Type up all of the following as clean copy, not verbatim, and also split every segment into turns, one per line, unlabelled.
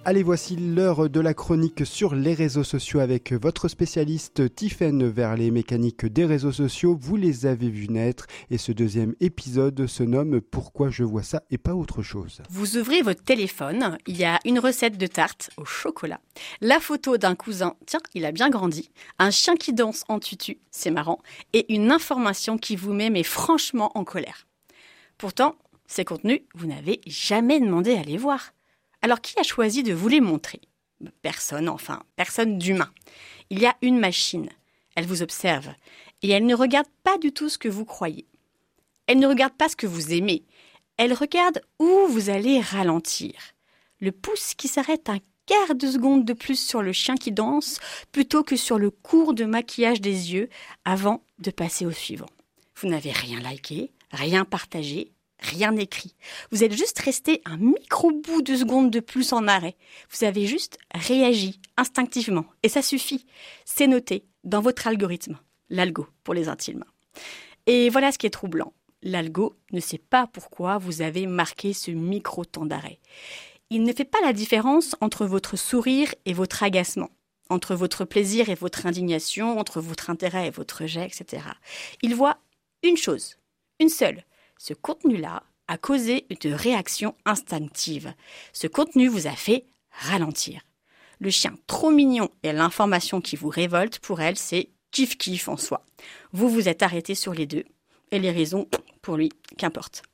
Allez, voici l'heure de la chronique sur les réseaux sociaux avec votre spécialiste Tiffaine vers les mécaniques des réseaux sociaux. Vous les avez vus naître et ce deuxième épisode se nomme « Pourquoi je vois ça et pas autre chose ».
Vous ouvrez votre téléphone, il y a une recette de tarte au chocolat, la photo d'un cousin, tiens, il a bien grandi, un chien qui danse en tutu, c'est marrant, et une information qui vous met mais franchement en colère. Pourtant, ces contenus, vous n'avez jamais demandé à les voir. Alors, qui a choisi de vous les montrer ? Personne, personne d'humain. Il y a une machine. Elle vous observe et elle ne regarde pas du tout ce que vous croyez. Elle ne regarde pas ce que vous aimez. Elle regarde où vous allez ralentir. Le pouce qui s'arrête un quart de seconde de plus sur le chien qui danse plutôt que sur le cours de maquillage des yeux avant de passer au suivant. Vous n'avez rien liké, rien partagé, rien écrit. Vous êtes juste resté un micro-bout de seconde de plus en arrêt. Vous avez juste réagi instinctivement. Et ça suffit. C'est noté dans votre algorithme. L'algo pour les intimes. Et voilà ce qui est troublant. L'algo ne sait pas pourquoi vous avez marqué ce micro-temps d'arrêt. Il ne fait pas la différence entre votre sourire et votre agacement, entre votre plaisir et votre indignation, entre votre intérêt et votre rejet, etc. Il voit une chose, une seule. Ce contenu-là a causé une réaction instinctive. Ce contenu vous a fait ralentir. Le chien trop mignon et l'information qui vous révolte, pour elle, c'est kiff-kiff en soi. Vous vous êtes arrêté sur les deux. Et les raisons, pour lui, qu'importe.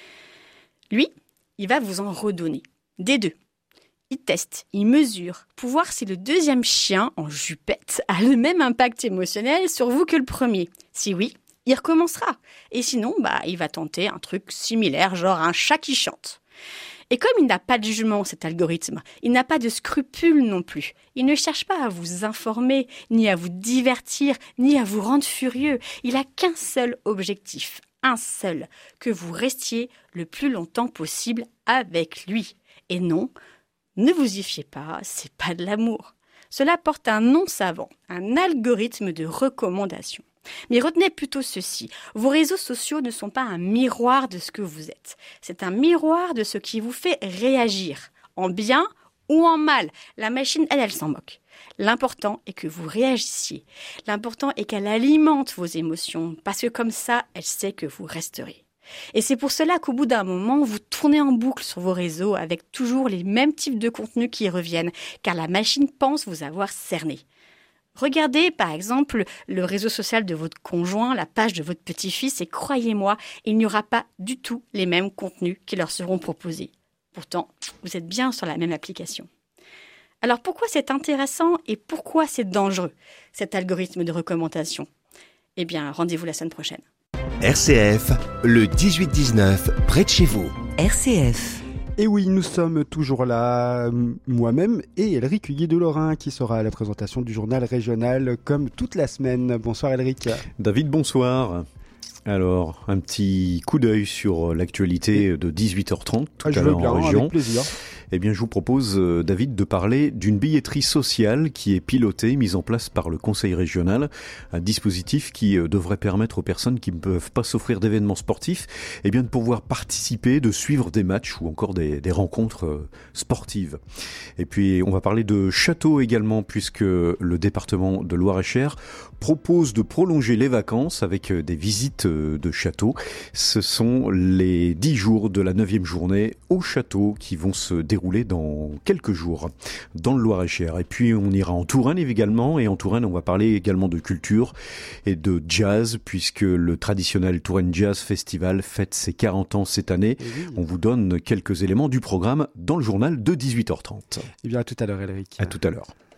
Lui, il va vous en redonner. Des deux. Il teste, il mesure, pour voir si le deuxième chien en jupette a le même impact émotionnel sur vous que le premier. Si oui, il recommencera. Et sinon, il va tenter un truc similaire, genre un chat qui chante. Et comme il n'a pas de jugement, cet algorithme, il n'a pas de scrupules non plus. Il ne cherche pas à vous informer, ni à vous divertir, ni à vous rendre furieux. Il n'a qu'un seul objectif, un seul, que vous restiez le plus longtemps possible avec lui. Et non, ne vous y fiez pas, c'est pas de l'amour. Cela porte un nom savant, un algorithme de recommandation. Mais retenez plutôt ceci, vos réseaux sociaux ne sont pas un miroir de ce que vous êtes. C'est un miroir de ce qui vous fait réagir, en bien ou en mal. La machine, elle s'en moque. L'important est que vous réagissiez. L'important est qu'elle alimente vos émotions, parce que comme ça, elle sait que vous resterez. Et c'est pour cela qu'au bout d'un moment, vous tournez en boucle sur vos réseaux avec toujours les mêmes types de contenus qui reviennent, car la machine pense vous avoir cerné. Regardez par exemple le réseau social de votre conjoint, la page de votre petit-fils et croyez-moi, il n'y aura pas du tout les mêmes contenus qui leur seront proposés. Pourtant, vous êtes bien sur la même application. Alors pourquoi c'est intéressant et pourquoi c'est dangereux, cet algorithme de recommandation ? Eh bien, rendez-vous la semaine prochaine.
RCF, le 18-19, près de chez vous.
RCF.
Et oui, nous sommes toujours là, moi-même et Elric Guy-Delorrain qui sera à la présentation du journal régional comme toute la semaine. Bonsoir Elric.
David, bonsoir. Alors, un petit coup d'œil sur l'actualité de 18h30 tout à l'heure en région.
Avec plaisir.
Eh bien, je vous propose, David, de parler d'une billetterie sociale qui est pilotée, mise en place par le Conseil régional. Un dispositif qui devrait permettre aux personnes qui ne peuvent pas s'offrir d'événements sportifs, eh bien, de pouvoir participer, de suivre des matchs ou encore des rencontres sportives. Et puis, on va parler de châteaux également, puisque le département de Loir-et-Cher propose de prolonger les vacances avec des visites de châteaux. Ce sont les 10 jours de la 9e journée au château qui vont se dérouler dans quelques jours dans le Loir-et-Cher. Et puis on ira en Touraine également, et en Touraine on va parler également de culture et de jazz, puisque le traditionnel Touraine Jazz Festival fête ses 40 ans cette année. Oui. On vous donne quelques éléments du programme dans le journal de 18h30.
Et bien à tout à l'heure Elric.
À tout à l'heure.